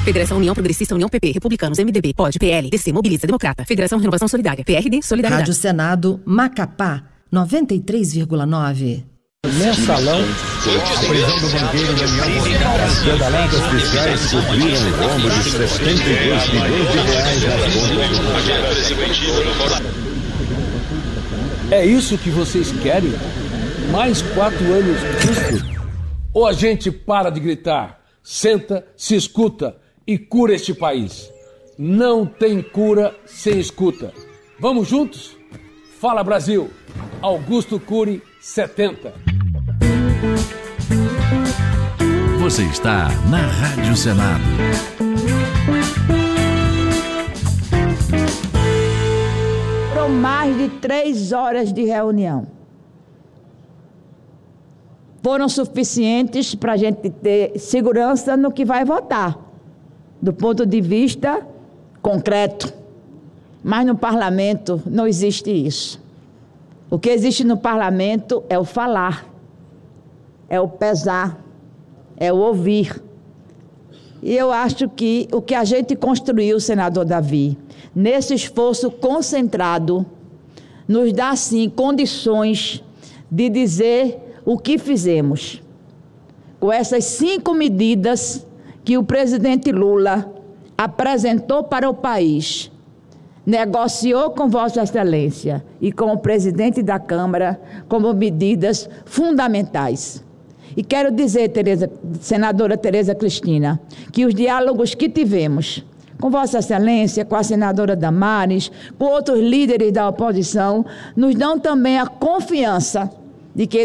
Federação União Progressista, União PP, Republicanos, MDB, POD, PL, DC, Mobiliza, Democrata, Federação Renovação Solidária, PRD, Solidariedade. Rádio Senado, Macapá, 93,9. Mensalão, a prisão do banqueiro Daniel Pedaladas fiscais cobriram o rombo de 72 milhões de reais nas contas. É isso que vocês querem? Mais 4 anos disso? Ou a gente para de gritar, senta, se escuta e cura este país? Não tem cura sem escuta. Vamos juntos? Fala Brasil! Augusto Cury, 70. Você está na Rádio Senado. Foram mais de 3 horas de reunião. Foram suficientes para a gente ter segurança no que vai votar, do ponto de vista concreto. Mas no parlamento não existe isso. O que existe no parlamento é o falar, é o pesar, é o ouvir. E eu acho que o que a gente construiu, senador Davi, nesse esforço concentrado, nos dá, sim, condições de dizer o que fizemos. Com essas 5 medidas que o presidente Lula apresentou para o país, negociou com Vossa Excelência e com o presidente da Câmara como medidas fundamentais. E quero dizer, senadora Tereza Cristina, que os diálogos que tivemos com Vossa Excelência, com a senadora Damares, com outros líderes da oposição, nos dão também a confiança de que